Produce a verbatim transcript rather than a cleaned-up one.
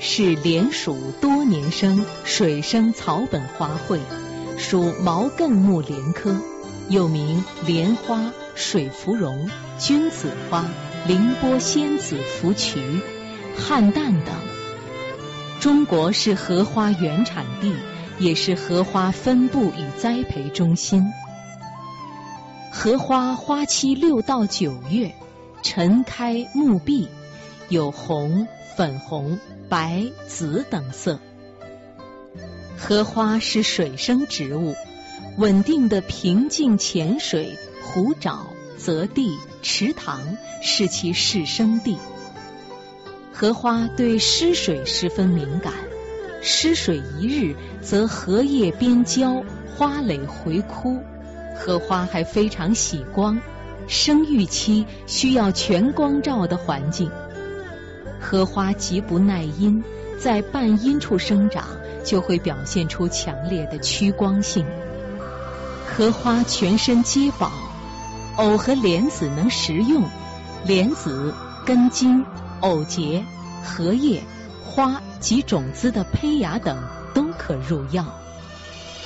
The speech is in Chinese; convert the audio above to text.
是莲属多年生水生草本花卉，属毛茛木莲科，又名莲花、水芙蓉、君子花、凌波仙子芙蕖、菡萏等。中国是荷花原产地，也是荷花分布与栽培中心。荷花花期六到九月，晨开暮闭，有红、粉红、白、紫等色。荷花是水生植物，稳定的平静浅水、湖沼、泽地、池塘是其适生地。荷花对湿水十分敏感，湿水一日则荷叶边焦，花蕾回枯。荷花还非常喜光，生育期需要全光照的环境。荷花极不耐阴，在半阴处生长，就会表现出强烈的趋光性。荷花全身皆宝，藕和莲子能食用，莲子、根茎、藕节、荷叶、花及种子的胚芽等都可入药。